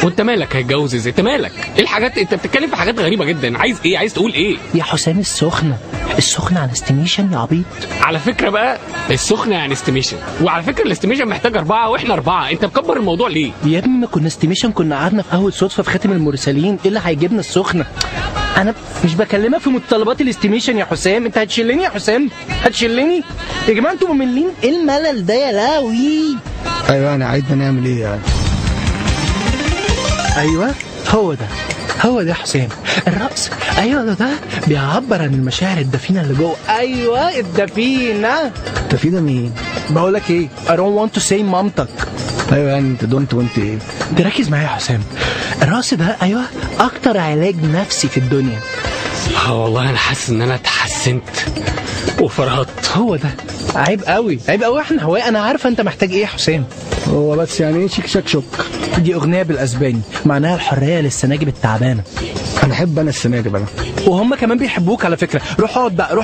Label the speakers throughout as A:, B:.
A: وانت مالك هيتجوز ازاي؟ انت مالك؟ ايه الحاجات؟ انت بتتكلم في حاجات غريبه جدا. عايز ايه؟ عايز تقول ايه
B: يا حسام؟ السخنه عن استيميشن يا عبيط.
A: على فكره بقى السخنه يعني استيميشن، وعلى فكره الاستيميشن محتاج 4 واحنا 4. انت مكبر الموضوع ليه
B: يا ابني؟ ما كنا استيميشن، كنا قعدنا في قهوه صدفه في خاتم المرسلين. ايه اللي هيجيبنا السخنه؟ انا مش بكلمك في متطلبات الاستيميشن يا حسام. انت هتشلني يا حسام؟ هتشلني يا جماعه؟ انتوا مملين. ايه الملل ده يا لاوي؟
C: ايوه انا عايزنا نعمل ايه يعني؟
B: ايوه هو ده يا حسام، الرقص. ايوه ده بيعبر عن المشاعر الدفينه اللي جوه. ايوه الدفينه.
C: الدفينه مين؟
B: بقولك ايه، I don't want to say مامتك.
C: ايوه يعني انت دونت وانت ايه؟
B: تركز معايا يا حسام. الرقص ده ايوه اكتر علاج نفسي في الدنيا.
A: والله انا حاسس ان انا اتحسنت وفرهدت.
B: هو ده عيب قوي احنا هواء. انا عارفه انت محتاج ايه يا حسام.
C: هو بس يعني ايه شيك شك شك؟
B: دي اغنيه بالاسباني معناها الحريه للسناجب التعبانه.
C: انا احب السناجب انا.
B: وهم كمان بيحبوك على فكره. روح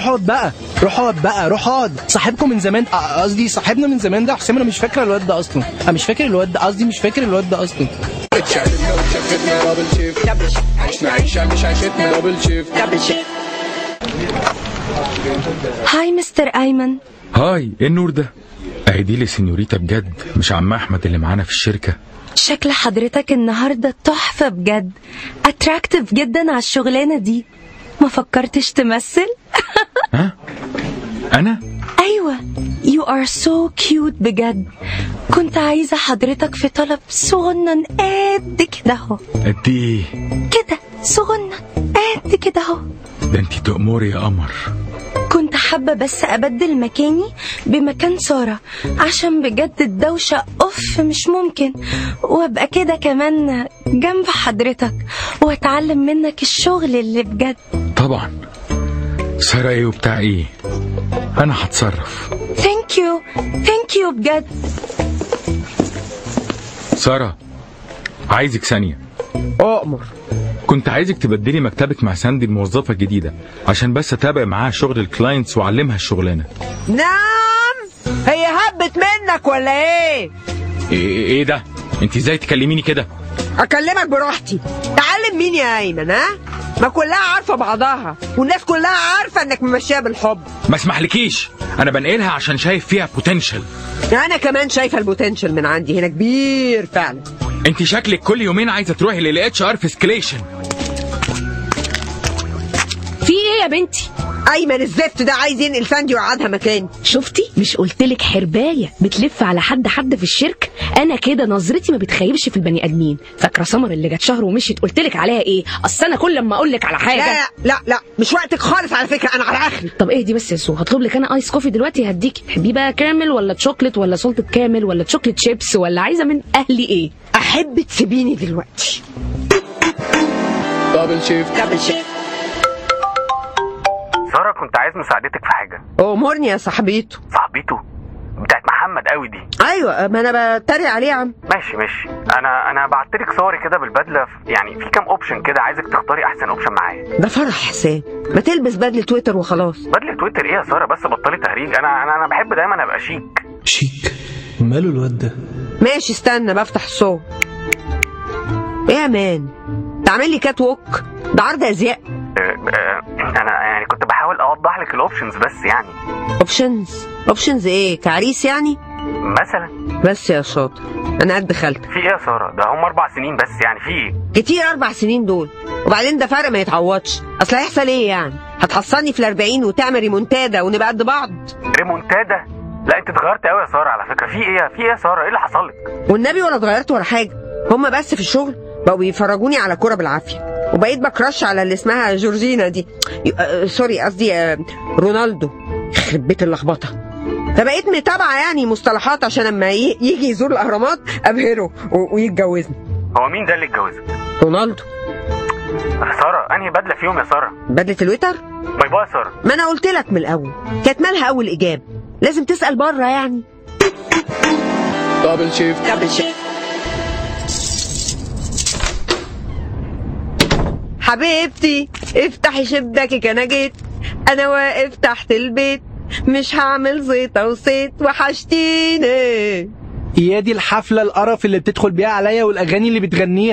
B: اقعد. صاحبكم من زمان، قصدي صاحبنا من زمان ده حسام. انا مش فاكر الواد ده اصلا. مش فاكر الواد ده اصلا.
D: هاي مستر ايمن.
E: هاي، ايه النور ده؟ اهدي لي سينيوريتا بجد، مش عم احمد اللي معانا في الشركه.
D: شكل حضرتك النهارده تحفه بجد، اتراكتيف جدا على الشغلانه دي. ما فكرتش تمثل؟
E: ها؟ انا؟
D: ايوه you are so cute بجد. كنت عايزه حضرتك في طلب صغنن قد كده اهو.
E: قد ايه؟
D: كده صغنن قد كده اهو.
E: ده انتي تأمري يا قمر.
D: كنت حابة بس أبدل مكاني بمكان سارة عشان بجد الدوشة مش ممكن، وابقى كده كمان جنب حضرتك واتعلم منك الشغل اللي بجد.
E: طبعا. سارة ايه وبتاع ايه؟ انا هتصرف.
D: ثانك يو بجد.
E: سارة عايزك ثانية.
F: أؤمر.
E: كنت عايزك تبدلي مكتبك مع ساندي الموظفة الجديدة عشان بس اتابع معاها شغل الكلاينتس واعلمها الشغلانة.
F: نعم، هي هبت منك ولا ايه؟
E: ايه ده؟ انت ازاي تكلميني كده؟
F: اكلمك براحتي. تعلم مين يا ايمن؟ ها؟ ما كلها عارفة بعضها والناس كلها عارفة انك ممشيها بالحب.
E: ما اسمحلكيش، انا بنقلها عشان شايف فيها بوتنشل.
F: انا كمان شايفة البوتنشل من عندي هنا كبير فعلا.
E: انت شكلك كل يومين عايزة تروحي للHR في سكليشن.
G: في ايه يا بنتي؟
F: ايمن الزفت ده عايز ينقل ساندي ويقعدها مكاني.
G: شفتي؟ مش قلتلك حربايه بتلف على حد في الشركه؟ انا كده نظرتي ما بتخيبش في البني ادمين. فاكره سمر اللي جت شهر ومشيت قلتلك عليها ايه؟ اصل انا كل لما اقول لك على حاجه.
F: لا مش وقتك خالص على فكره، انا على اخري.
G: طب اهدي بس يا سو، هطلب لك انا ايس كوفي دلوقتي هديكي. تحبيه بقى كامل ولا تشوكلت ولا سلطه كامل ولا تشوكلت شيبس ولا عايزه من اهلي ايه؟
F: احب تسيبيني دلوقتي.
C: دبل شيفت.
H: سارة كنت عايز مساعدتك في حاجة.
F: امرني يا صاحبيته
H: بتاعت محمد قوي دي.
F: ايوه ما انا بتريق عليه يا عم.
H: ماشي انا بعتلك صوري كده بالبدله، يعني في كام اوبشن كده، عايزك تختاري احسن اوبشن معايا.
F: ده فرح حسام، ما تلبس بدله تويتر وخلاص.
H: بدله تويتر ايه يا سارة؟ بس بطلي تهريج. انا بحب دايما ابقى
B: شيك. ماله الواد ده؟
F: ماشي استنى بفتح الصور. ايه يا مان؟ تعمل لي كات ووك؟ ده عرض ازياء.
H: انا يعني كنت بحاول اوضح لك الاوبشنز بس يعني.
F: اوبشنز ايه؟ كعريس يعني
H: مثلا؟
F: بس يا شاطر انا قد خالتك.
H: في ايه يا سارة؟ ده هم 4 سنين بس، يعني في ايه؟
F: كتير 4 سنين دول، وبعدين ده فرق ما يتعوضش. اصل هيحصل ايه يعني؟ هتحصلني في ال40 وتعمل ريمونتادا ونبقى قد بعض.
H: ريمونتادا؟ لا انت اتغيرت قوي يا سارة على فكرة. في ايه يا سارة؟ ايه اللي حصل لك؟
F: والنبي ولا اتغيرت ولا حاجه. هم بس في الشغل بقوا بيفرجوني على كوره بالعافيه، وبقيت بكرش على اللي اسمها جورجينا دي. سوري قصدي رونالدو. يخرب بيت اللخبطه. فبقيت متابعه يعني مصطلحات عشان لما يجي يزور الاهرامات ابهره ويتجوزني.
H: هو مين ده اللي اتجوزك؟
F: رونالدو.
H: سارة انهي بدله فيهم يا سارة؟
F: بدله الويتر.
H: باي باي يا سارة.
F: ما انا قلت لك من الاول، كانت مالها اول اجابه؟ لازم تسال بره يعني.
C: دبل شيفت.
F: حبيبتي افتحي شباكك انا جيت، انا واقف تحت البيت، مش هعمل زيطه وصيت، وحشتيني.
B: يا دي الحفله القرف اللي بتدخل بيها عليا والاغاني اللي بتغنيها.